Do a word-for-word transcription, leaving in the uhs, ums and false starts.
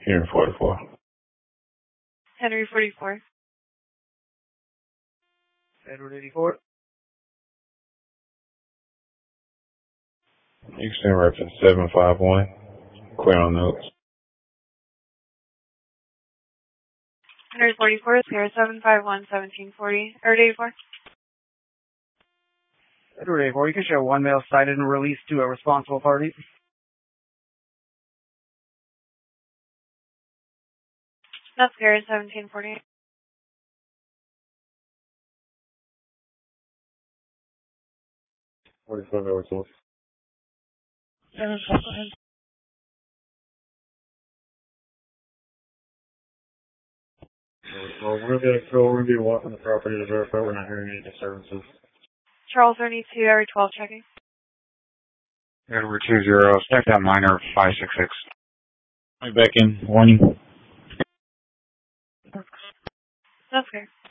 Here, forty-four. Henry forty-four. Edward eighty-four. Houston reference seven five one. Clear on notes. Henry forty-four, Sierra seven five one, seventeen forty. Edward eighty-four. Edward eighty-four, you can show one male cited and released to a responsible party. That's Sierra seventeen forty-eight. forty-five hours old. Seven five one. Well, we're going to go, we're going to be walking the property to verify we're not hearing any disturbances. Charles thirty-two, Edward twelve checking. Edward two zero, step down minor five six six. Back in, warning. That's fair.